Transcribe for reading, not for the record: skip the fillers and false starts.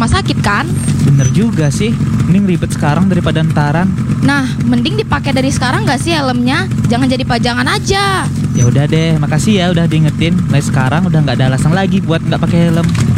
rumah sakit kan? Bener juga sih. Mending ribet sekarang daripada ntaran. Nah, mending dipakai dari sekarang gak sih helmnya? Jangan jadi pajangan aja. Ya udah deh, makasih ya udah diingetin. Mulai sekarang udah nggak ada alasan lagi buat nggak pakai helm.